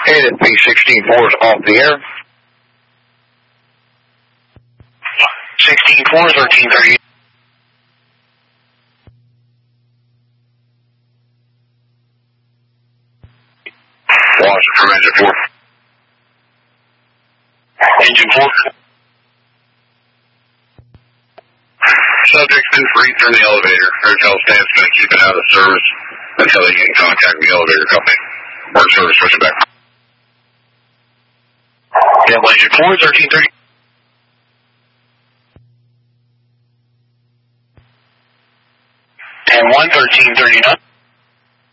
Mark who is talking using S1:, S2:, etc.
S1: AFP 16-4 is off the air. 16-4, 1338. Watch from engine 4. Engine 4. Subject been freed from the elevator. Hotel staff's going to keep it out of service until they get in contact with the elevator company. Or service push it back. Yeah, engine 4, 1330. And 1, 1339.